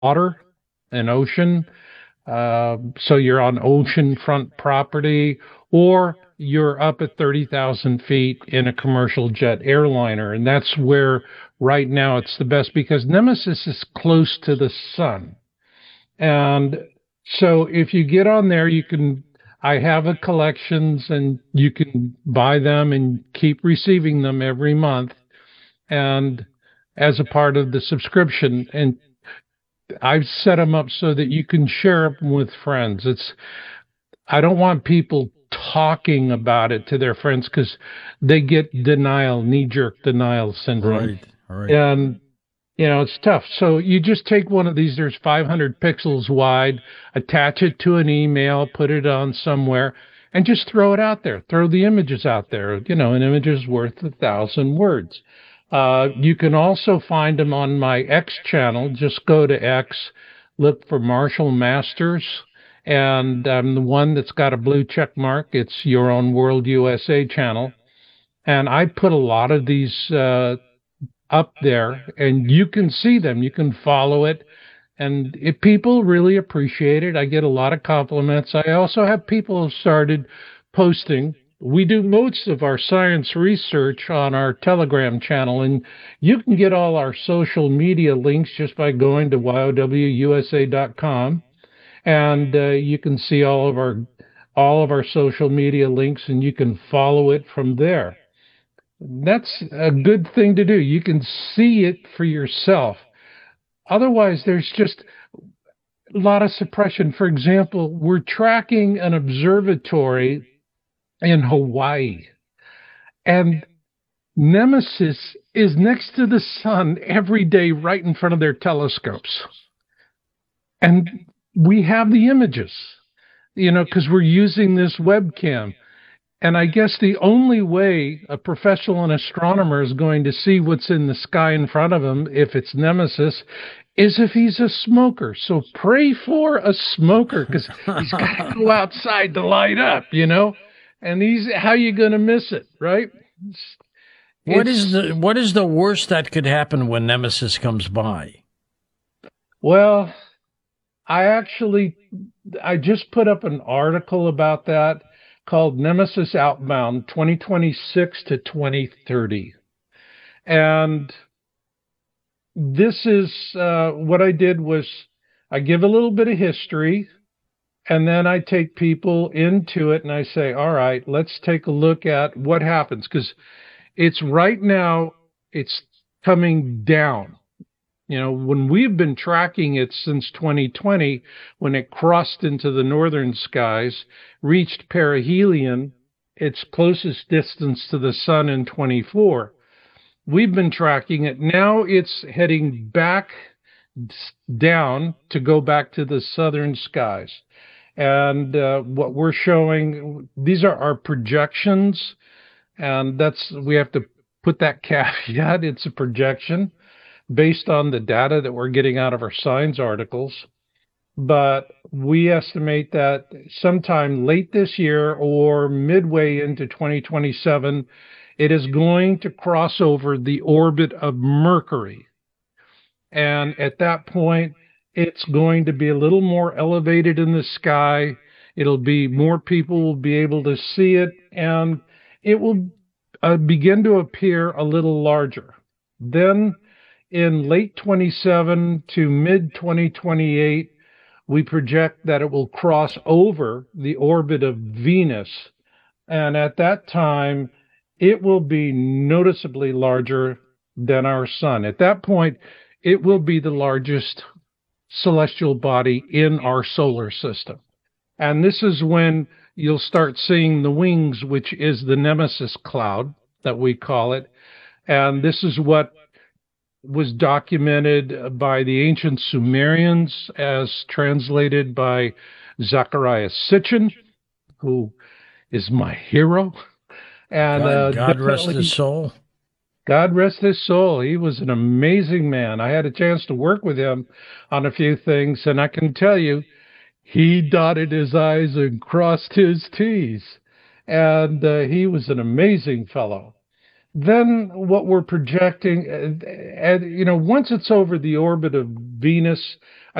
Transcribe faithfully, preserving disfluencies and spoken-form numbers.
water, an ocean. Uh, so you're on oceanfront property, or you're up at thirty thousand feet in a commercial jet airliner. And that's where right now it's the best because Nemesis is close to the sun. And so if you get on there, you can, I have a collections and you can buy them and keep receiving them every month. And as a part of the subscription, and I've set them up so that you can share them with friends. It's, I don't want people talking about it to their friends because they get denial, knee jerk denial syndrome. Right, right. And you know, it's tough. So you just take one of these, there's five hundred pixels wide, attach it to an email, put it on somewhere, and just throw it out there. Throw the images out there. You know, an image is worth a thousand words. Uh, you can also find them on my X channel. Just go to X, look for Marshall Masters, and um, the one that's got a blue check mark, it's Your Own World U S A channel. And I put a lot of these uh, up there, and you can see them. You can follow it, and if people really appreciate it. I get a lot of compliments. I also have people who started posting. We do most of our science research on our Telegram channel, and you can get all our social media links just by going to Y O W U S A dot com, and uh, you can see all of our all of our social media links, and you can follow it from there. That's a good thing to do. You can see it for yourself. Otherwise, there's just a lot of suppression. For example, we're tracking an observatory in Hawaii, and Nemesis is next to the sun every day right in front of their telescopes. And we have the images, you know, because we're using this webcam. And I guess the only way a professional astronomer is going to see what's in the sky in front of him, if it's Nemesis, is if he's a smoker. So pray for a smoker, because he's got to go outside to light up, you know? And he's, how you going to miss it, right? It's, what is the what is the worst that could happen when Nemesis comes by? Well, I actually, I just put up an article about that called Nemesis Outbound twenty twenty-six to twenty thirty. And this is uh, what I did was I give a little bit of history, and then I take people into it and I say, all right, let's take a look at what happens. Because it's right now, it's coming down. You know, when we've been tracking it since twenty twenty, when it crossed into the northern skies, reached perihelion, its closest distance to the sun in twenty-four. We've been tracking it. Now it's heading back down to go back to the southern skies. And uh, what we're showing, these are our projections. And that's, we have to put that caveat, it's a projection based on the data that we're getting out of our science articles. But we estimate that sometime late this year or midway into twenty twenty-seven, it is going to cross over the orbit of Mercury. And at that point, it's going to be a little more elevated in the sky. It'll be, more people will be able to see it, and it will uh, begin to appear a little larger. Then in late twenty-seven to mid twenty twenty-eight, we project that it will cross over the orbit of Venus. And at that time, it will be noticeably larger than our sun. At that point, it will be the largest celestial body in our solar system. And this is when you'll start seeing the wings, which is the Nemesis cloud that we call it. And this is what was documented by the ancient Sumerians as translated by Zecharia Sitchin, who is my hero. And God, uh, God rest his soul. God rest his soul. He was an amazing man. I had a chance to work with him on a few things, and I can tell you, he dotted his I's and crossed his T's. And uh, he was an amazing fellow. then what we're projecting, uh, and you know, once it's over the orbit of Venus,